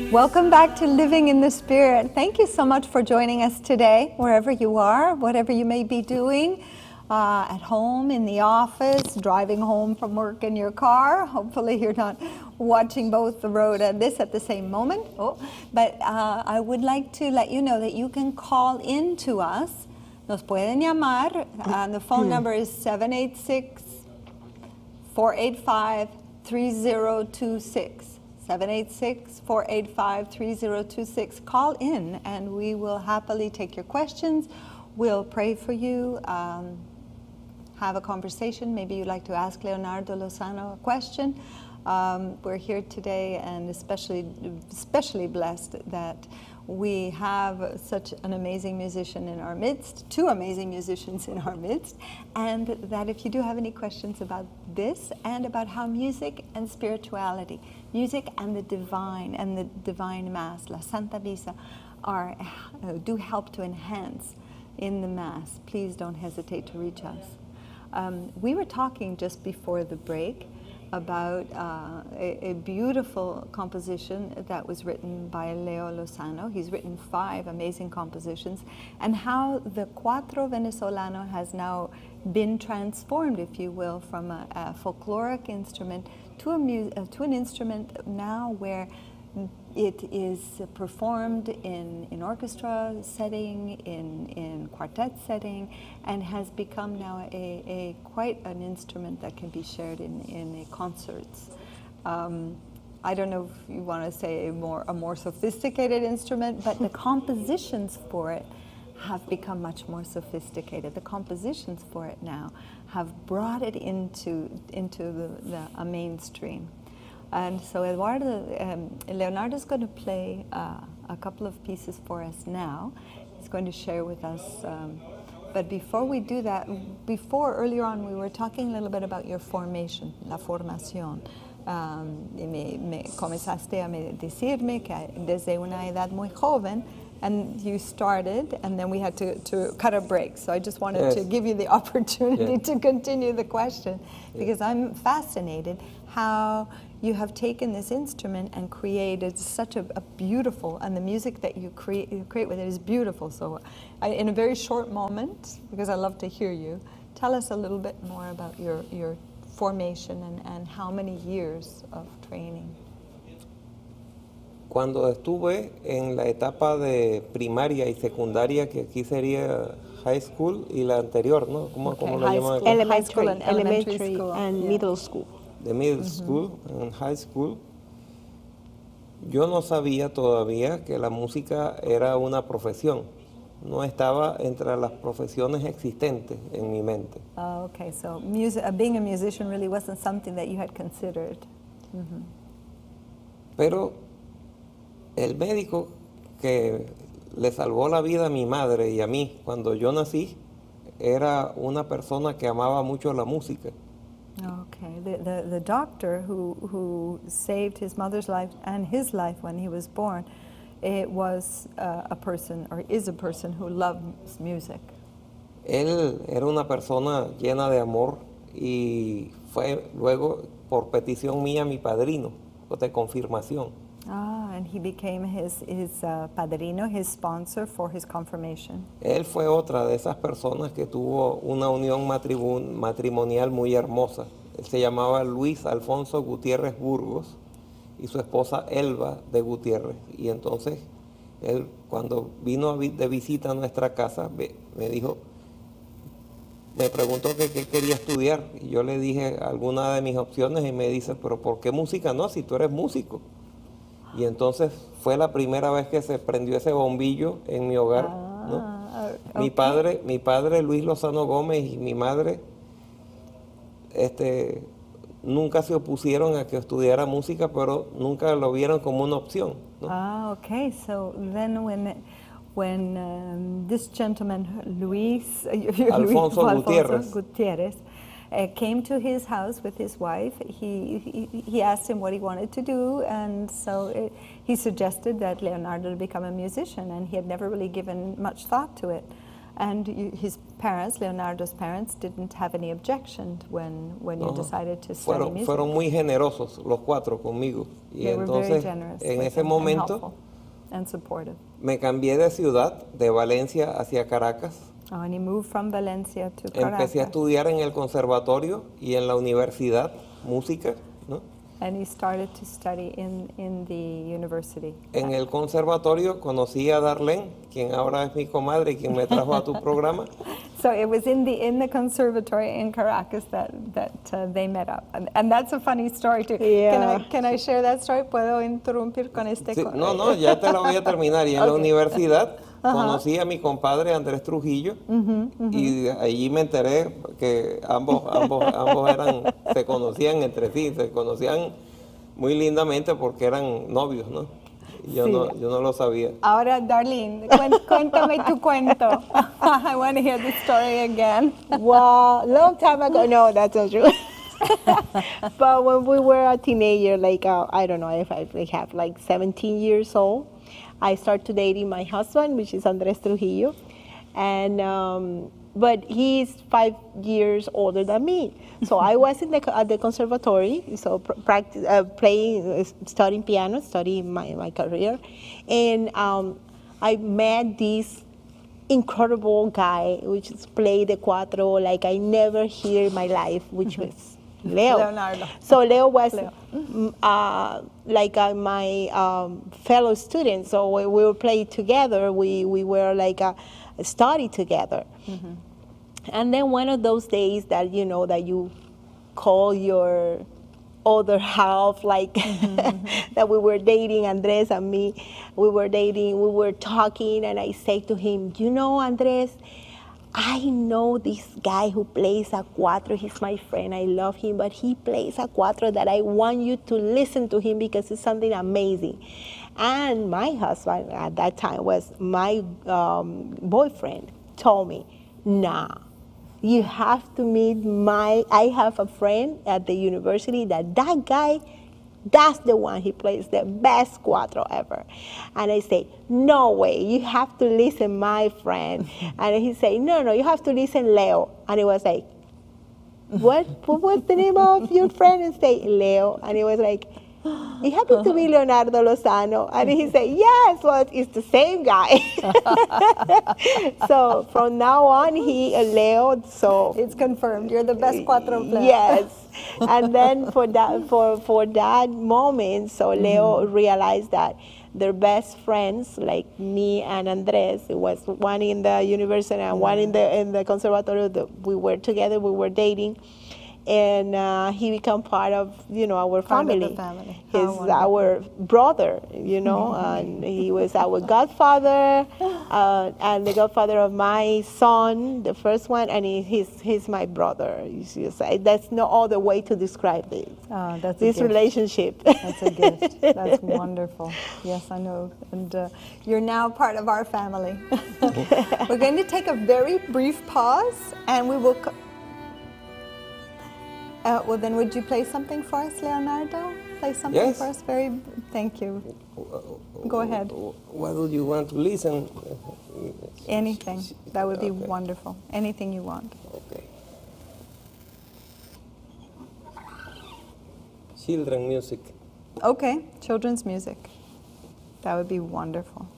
Welcome back to Living in the Spirit. Thank you so much for joining us today, wherever you are, whatever you may be doing, at home, in the office, driving home from work in your car. Hopefully you're not watching both the road and this at the same moment. But I would like to let you know that you can call in to us. Nos pueden llamar. The phone number is 786-485-3026. 786-485-3026. Call in and we will happily take your questions. We'll pray for you, have a conversation. Maybe you'd like to ask Leonardo Lozano a question. We're here today and especially blessed that we have such an amazing musician in our midst, two amazing musicians in our midst, and that if you do have any questions about this and about how music and spirituality, music and the divine Mass, La Santa Misa, do help to enhance in the Mass, please don't hesitate to reach us. We were talking just before the break about a beautiful composition that was written by Leo Lozano. He's written 5 amazing compositions, and how the cuatro venezolano has now been transformed, if you will, from a folkloric instrument to an instrument now where it is performed in orchestra setting, in quartet setting, and has become now a quite an instrument that can be shared in concerts. I don't know if you want to say a more sophisticated instrument, but the compositions for it have become much more sophisticated. The compositions for it now have brought it into a mainstream. And so Leonardo's going to play a couple of pieces for us now. He's going to share with us. But before we do that, earlier on we were talking a little bit about your formation, la formación. Me comenzaste a decirme que desde una edad muy joven, and you started, and then we had to cut a break. So I just wanted to give you the opportunity to continue the question, because I'm fascinated how you have taken this instrument and created such a beautiful, and the music that you create with it is beautiful. So in a very short moment, because I love to hear you, tell us a little bit more about your formation and how many years of training. Cuando estuve en la etapa de primaria y secundaria, que aquí sería high school, y la anterior, ¿no? ¿Cómo lo llaman? Elementary and middle school. De middle school and high school, yo no sabía todavía que la música era una profesión. No estaba entre las profesiones existentes en mi mente. Okay, so being a musician really wasn't something that you had considered. Pero el médico que le salvó la vida a mi madre y a mí cuando yo nací era una persona que amaba mucho la música. Okay, the doctor who saved his mother's life and his life when he was born, it was a person, or is a person, who loves music. Él era una persona llena de amor y fue luego, por petición mía, mi padrino de confirmación. And he became his padrino, his sponsor for his confirmation. Él fue otra de esas personas que tuvo una unión matrimonial muy hermosa. Él se llamaba Luis Alfonso Gutiérrez Burgos y su esposa Elba de Gutiérrez. Y entonces él, cuando vino de visita a nuestra casa, me preguntó qué quería estudiar. Y yo le dije alguna de mis opciones y me dice, pero ¿por qué música no si tú eres músico? Y entonces fue la primera vez que se prendió ese bombillo en mi hogar, ¿no? Okay. Mi padre Luis Lozano Gómez y mi madre nunca se opusieron a que estudiara música, pero nunca lo vieron como una opción, ¿no? Okay. So then when this gentleman Luis Alfonso Gutiérrez came to his house with his wife, he asked him what he wanted to do, and so he suggested that Leonardo become a musician, and he had never really given much thought to it. And his parents, Leonardo's parents, didn't have any objection when you decided to study music. Fueron muy generosos los cuatro conmigo. Y They entonces, were very generous en with ese him and momento, helpful and supportive. me cambié de ciudad, de Valencia hacia Caracas. Oh, and he moved from Valencia to Caracas. Empecé a estudiar en el conservatorio y en la universidad música, ¿no? And he started to study in the university. En el conservatorio conocí a Darlene, quien ahora es mi comadre y quien me trajo a tu programa. So it was in the conservatory in Caracas that they met up, and that's a funny story too. Yeah. Can I share that story? ¿Puedo interrumpir con este? Sí, no, ya te la voy a terminar. Y en la universidad conocí a mi compadre Andrés Trujillo y allí me enteré que ambos se conocían entre sí, se conocían muy lindamente porque eran novios, ¿no? Y yo no lo sabía. Ahora, Darlene, cuéntame tu cuento. I want to hear the story again. Well, long time ago, no, that's not true. But when we were a teenager, like, I don't know if I have like 17 years old, I started dating my husband, which is Andres Trujillo. And, but he's 5 years older than me. So I was at the conservatory, so playing, studying piano, studying my career. And I met this incredible guy, which is play the cuatro like I never hear in my life, which was Leonardo. So Leo was my fellow student. So we were playing together. We were like a study together. And then one of those days that that you call your other half, like that we were dating, Andres and me, we were talking, and I say to him, Andres, I know this guy who plays a cuatro, he's my friend, I love him, but he plays a cuatro that I want you to listen to him because it's something amazing. And my husband at that time was my boyfriend, told me, nah, you have to meet I have a friend at the university that guy, that's the one, he plays the best cuatro ever. And I say, no way, you have to listen, my friend. And he say, no, you have to listen, Leo. And he was like, what's the name of your friend? And say, Leo. And he was like, it happened to be Leonardo Lozano. And he said, yes, well, it's the same guy. So from now on, Leo, so. It's confirmed, you're the best cuatro player. Yes. And then for that moment, so Leo realized that their best friends, like me and Andres, it was one in the university and one in the conservatorio, we were together, we were dating. And he became part of, our family. Part of the family. He's our brother, and he was our godfather, and the godfather of my son, the first one, and he's my brother. That's no other way to describe this. That's this relationship. That's a gift. That's wonderful. Yes, I know. And you're now part of our family. We're going to take a very brief pause, and we will. Well, then, would you play something for us, Leonardo? Play something for us? Thank you. Go ahead. What do you want to listen? Anything. That would be wonderful. Anything you want. Okay. Children music. Okay, children's music. That would be wonderful.